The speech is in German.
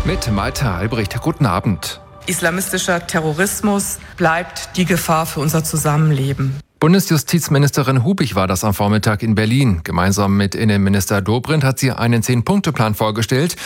Mit Malte Albrecht. Guten Abend. Islamistischer Terrorismus bleibt die Gefahr für unser Zusammenleben. Bundesjustizministerin Hubig war das am Vormittag in Berlin. Gemeinsam mit Innenminister Dobrindt hat sie einen 10-Punkte-Plan vorgestellt,